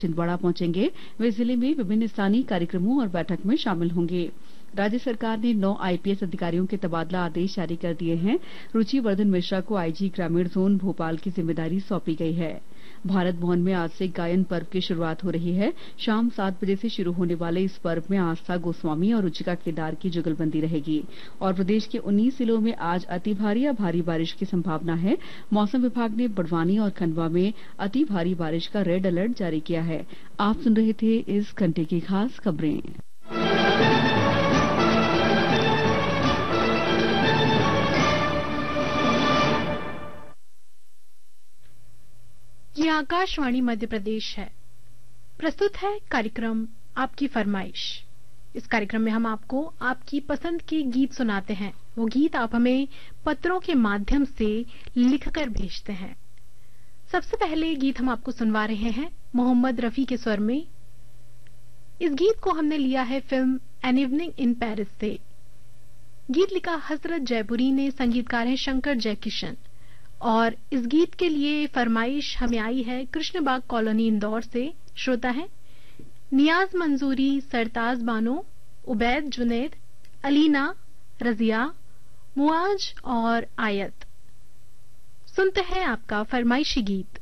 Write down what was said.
छिंदवाड़ा पहुंचेंगे। वे जिले में विभिन्न स्थानीय कार्यक्रमों और बैठक में शामिल होंगे। राज्य सरकार ने 9 आईपीएस अधिकारियों के तबादला आदेश जारी कर दिए हैं। रुचि वर्धन मिश्रा को आईजी ग्रामीण जोन भोपाल की जिम्मेदारी सौंपी गई है। भारत भवन में आज से गायन पर्व की शुरुआत हो रही है। शाम 7 बजे से शुरू होने वाले इस पर्व में आस्था गोस्वामी और रुचिका केदार की जुगलबंदी रहेगी और प्रदेश के 19 जिलों में आज अति भारी या भारी बारिश की संभावना है। मौसम विभाग ने बड़वानी और खंडवा में अति भारी बारिश का रेड अलर्ट जारी किया है। आप सुन रहे थे इस घंटे की खास खबरें। ये आकाशवाणी मध्य प्रदेश है। प्रस्तुत है कार्यक्रम आपकी फरमाइश। इस कार्यक्रम में हम आपको आपकी पसंद के गीत सुनाते हैं। वो गीत आप हमें पत्रों के माध्यम से लिखकर भेजते हैं। सबसे पहले गीत हम आपको सुनवा रहे हैं मोहम्मद रफी के स्वर में। इस गीत को हमने लिया है film an evening in Paris से। गीत लिखा हसरत जयपुरी ने, संगीतकार हैं शंकर जयकिशन। और इस गीत के लिए फरमाइश हमें आई है कृष्णबाग कॉलोनी इंदौर से। श्रोता है नियाज मंजूरी, सरताज बानो, उबैद जुनैद, अलीना, रजिया, मुआज और आयत। सुनते हैं आपका फरमाइशी गीत।